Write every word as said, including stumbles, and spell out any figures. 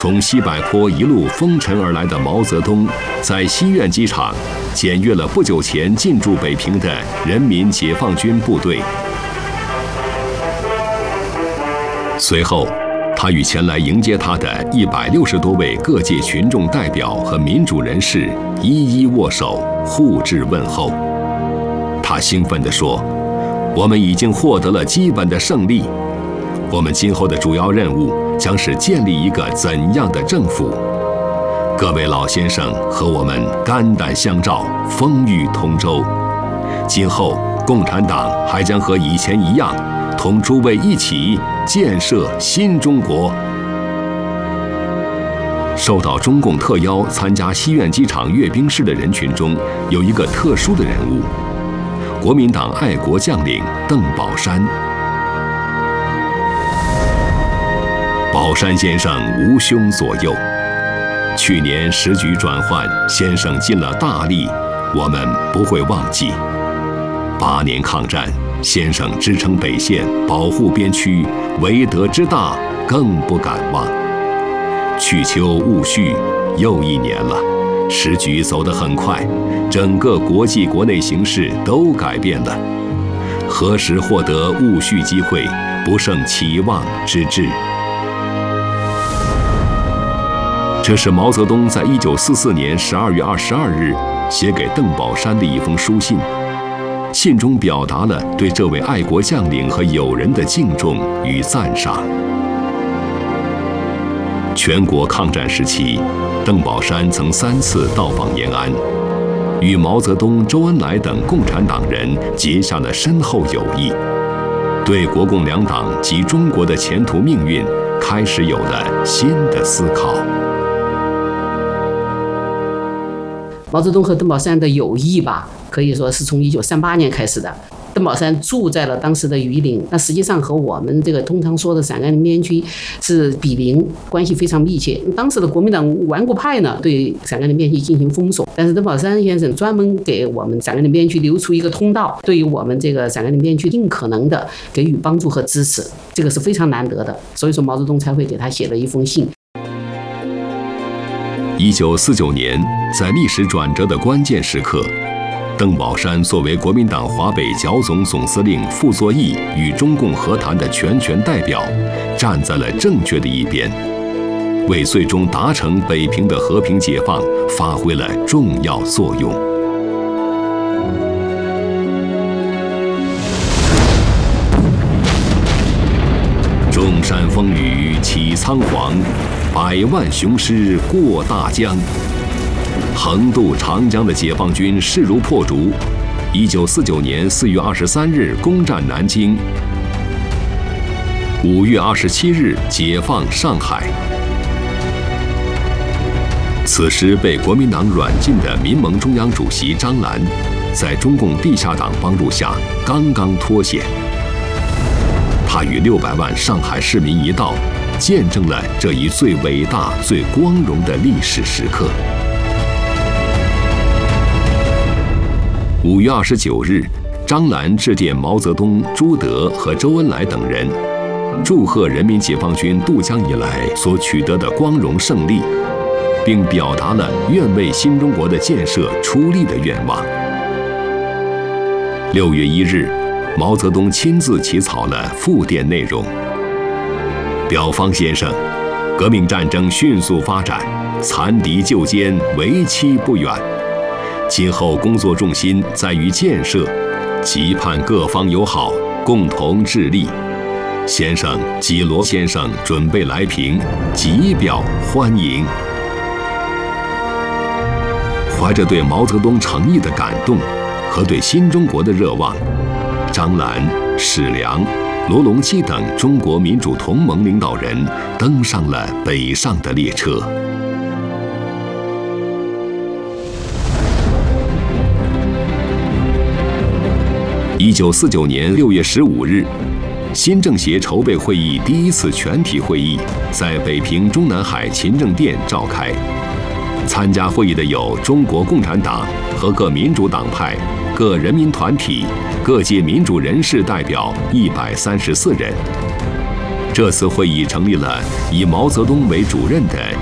从西柏坡一路风尘而来的毛泽东，在西苑机场检阅了不久前进驻北平的人民解放军部队。随后，他与前来迎接他的一百六十多位各界群众代表和民主人士一一握手，互致问候。他兴奋地说：“我们已经获得了基本的胜利，我们今后的主要任务将是建立一个怎样的政府？各位老先生和我们肝胆相照，风雨同舟。今后共产党还将和以前一样，同诸位一起建设新中国。”受到中共特邀参加西苑机场阅兵式的人群中，有一个特殊的人物——国民党爱国将领邓宝山。宝山先生无兄左右，去年时局转换，先生尽了大力，我们不会忘记。八年抗战，先生支撑北线，保护边区，为德之大，更不敢忘。去秋戊戌，又一年了，时局走得很快，整个国际国内形势都改变了。何时获得戊戌机会，不胜期望之至。这是毛泽东在一九四四年十二月二十二日写给邓宝山的一封书信，信中表达了对这位爱国将领和友人的敬重与赞赏。全国抗战时期，邓宝山曾三次到访延安，与毛泽东、周恩来等共产党人结下了深厚友谊，对国共两党及中国的前途命运开始有了新的思考。 毛泽东和邓宝山的友谊吧，可以说是从一九三八年开始的。邓宝山住在了当时的榆林，那实际上和我们这个通常说的陕甘宁边区是比邻，关系非常密切。当时的国民党顽固派呢，对陕甘宁边区进行封锁，但是邓宝山先生专门给我们陕甘宁边区留出一个通道，对于我们这个陕甘宁边区尽可能的给予帮助和支持，这个是非常难得的。所以说毛泽东才会给他写了一封信。 一九四九年，在历史转折的关键时刻，邓宝山作为国民党华北剿总总司令傅作义与中共和谈的全权代表，站在了正确的一边，为最终达成北平的和平解放发挥了重要作用。众山风雨起苍黄，百万雄师过大江。横渡长江的解放军势如破竹，一九四九年四月二十三日攻占南京，五月二十七日解放上海。此时被国民党软禁的民盟中央主席张澜，在中共地下党帮助下刚刚脱险。他与六百万上海市民一道，见证了这一最伟大、最光荣的历史时刻。五月二十九日，张澜致电毛泽东、朱德和周恩来等人，祝贺人民解放军渡江以来所取得的光荣胜利，并表达了愿为新中国的建设出力的愿望。六月一日，毛泽东亲自起草了复电内容，表方先生，革命战争迅速发展，残敌救歼，为期不远。今后工作重心在于建设，期盼各方友好，共同致力。先生及罗先生准备来平，极表欢迎。怀着对毛泽东诚意的感动和对新中国的热望，张澜、史良、罗隆基等中国民主同盟领导人登上了北上的列车。一九四九年六月十五日，新政协筹备会议第一次全体会议在北平中南海勤政殿召开。参加会议的有中国共产党和各民主党派、各人民团体、各界民主人士代表一百三十四人。 这次会议成立了以毛泽东为主任的